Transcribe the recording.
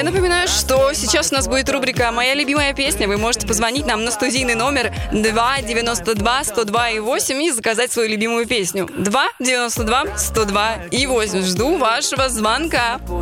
я напоминаю, что сейчас у нас будет рубрика «Моя любимая песня». Вы можете позвонить нам на студийный номер 2-92-102-8 и заказать свою любимую песню. 2-92-102-8. Жду вашего звонка.